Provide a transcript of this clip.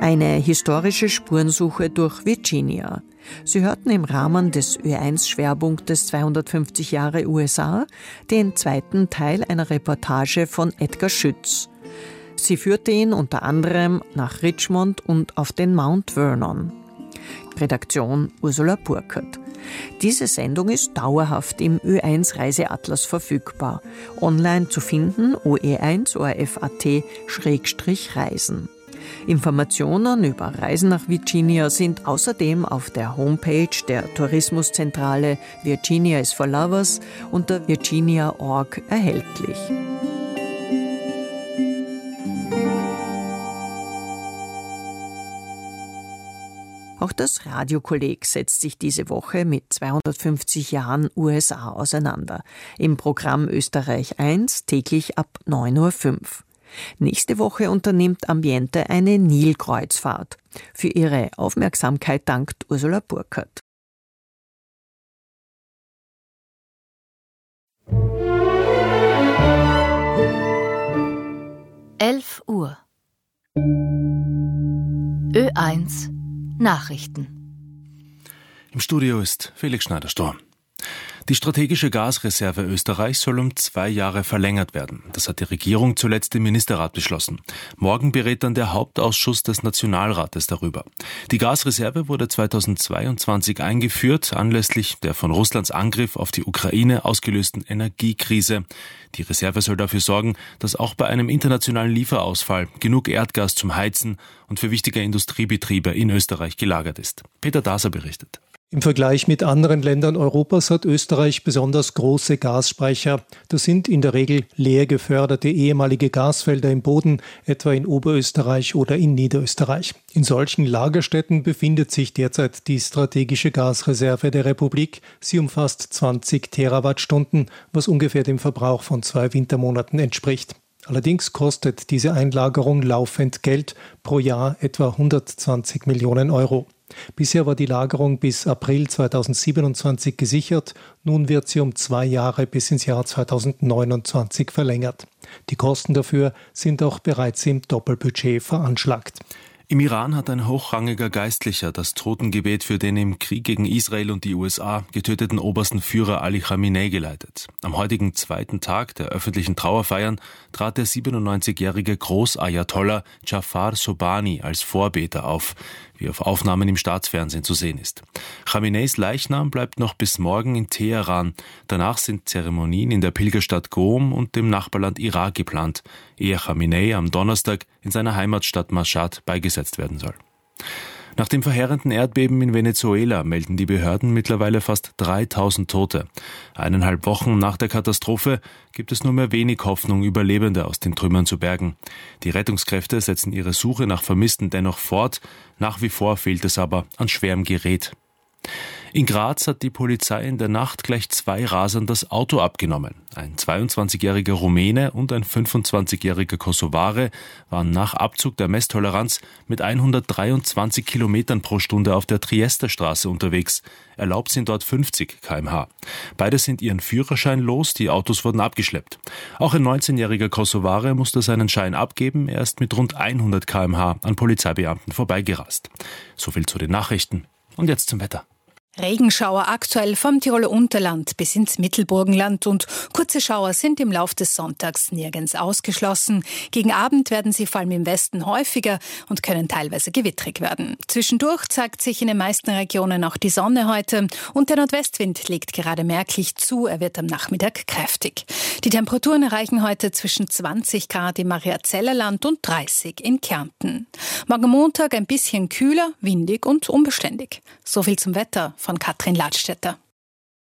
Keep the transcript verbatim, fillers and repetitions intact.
Eine historische Spurensuche durch Virginia. Sie hörten im Rahmen des Ö eins Schwerpunktes zweihundertfünfzig Jahre U S A den zweiten Teil einer Reportage von Edgar Schütz. Sie führte ihn unter anderem nach Richmond und auf den Mount Vernon. Redaktion Ursula Burkert. Diese Sendung ist dauerhaft im Ö eins Reiseatlas verfügbar. Online zu finden o e eins punkt o r f punkt a t Schrägstrich Reisen. Informationen über Reisen nach Virginia sind außerdem auf der Homepage der Tourismuszentrale Virginia is for Lovers unter virginia punkt org erhältlich. Auch das Radiokolleg setzt sich diese Woche mit zweihundertfünfzig Jahren U S A auseinander. Im Programm Österreich eins täglich ab neun Uhr fünf. Nächste Woche unternimmt Ambiente eine Nilkreuzfahrt. Für ihre Aufmerksamkeit dankt Ursula Burkert. elf Uhr. Ö eins Nachrichten. Im Studio ist Felix Schneider-Storm. Die strategische Gasreserve Österreichs soll um zwei Jahre verlängert werden. Das hat die Regierung zuletzt im Ministerrat beschlossen. Morgen berät dann der Hauptausschuss des Nationalrates darüber. Die Gasreserve wurde zweitausendzweiundzwanzig eingeführt, anlässlich der von Russlands Angriff auf die Ukraine ausgelösten Energiekrise. Die Reserve soll dafür sorgen, dass auch bei einem internationalen Lieferausfall genug Erdgas zum Heizen und für wichtige Industriebetriebe in Österreich gelagert ist. Peter Daser berichtet. Im Vergleich mit anderen Ländern Europas hat Österreich besonders große Gasspeicher. Das sind in der Regel leer geförderte ehemalige Gasfelder im Boden, etwa in Oberösterreich oder in Niederösterreich. In solchen Lagerstätten befindet sich derzeit die strategische Gasreserve der Republik. Sie umfasst zwanzig Terawattstunden, was ungefähr dem Verbrauch von zwei Wintermonaten entspricht. Allerdings kostet diese Einlagerung laufend Geld, pro Jahr etwa hundertzwanzig Millionen Euro. Bisher war die Lagerung bis April zweitausendsiebenundzwanzig gesichert, nun wird sie um zwei Jahre bis ins Jahr zweitausendneunundzwanzig verlängert. Die Kosten dafür sind auch bereits im Doppelbudget veranschlagt. Im Iran hat ein hochrangiger Geistlicher das Totengebet für den im Krieg gegen Israel und die U S A getöteten obersten Führer Ali Khamenei geleitet. Am heutigen zweiten Tag der öffentlichen Trauerfeiern trat der siebenundneunzigjährige Großayatollah Jafar Sobhani als Vorbeter auf, wie auf Aufnahmen im Staatsfernsehen zu sehen ist. Khameneis Leichnam bleibt noch bis morgen in Teheran. Danach sind Zeremonien in der Pilgerstadt Qom und dem Nachbarland Irak geplant, ehe Khamenei am Donnerstag in seiner Heimatstadt Mashhad beigesetzt werden soll. Nach dem verheerenden Erdbeben in Venezuela melden die Behörden mittlerweile fast dreitausend Tote. Eineinhalb Wochen nach der Katastrophe gibt es nur mehr wenig Hoffnung, Überlebende aus den Trümmern zu bergen. Die Rettungskräfte setzen ihre Suche nach Vermissten dennoch fort. Nach wie vor fehlt es aber an schwerem Gerät. In Graz hat die Polizei in der Nacht gleich zwei Rasern das Auto abgenommen. Ein zweiundzwanzigjähriger Rumäne und ein fünfundzwanzigjähriger Kosovare waren nach Abzug der Messtoleranz mit hundertdreiundzwanzig Kilometern pro Stunde auf der Triesterstraße unterwegs. Erlaubt sind dort fünfzig Kilometer pro Stunde. Beide sind ihren Führerschein los, die Autos wurden abgeschleppt. Auch ein neunzehnjähriger Kosovare musste seinen Schein abgeben, er ist mit rund hundert Kilometer pro Stunde an Polizeibeamten vorbeigerast. So viel zu den Nachrichten. Und jetzt zum Wetter. Regenschauer aktuell vom Tiroler Unterland bis ins Mittelburgenland und kurze Schauer sind im Lauf des Sonntags nirgends ausgeschlossen. Gegen Abend werden sie vor allem im Westen häufiger und können teilweise gewittrig werden. Zwischendurch zeigt sich in den meisten Regionen auch die Sonne heute und der Nordwestwind legt gerade merklich zu, er wird am Nachmittag kräftig. Die Temperaturen erreichen heute zwischen zwanzig Grad im Mariazellerland und dreißig in Kärnten. Morgen Montag ein bisschen kühler, windig und unbeständig. So viel zum Wetter von Katrin Ladstätter.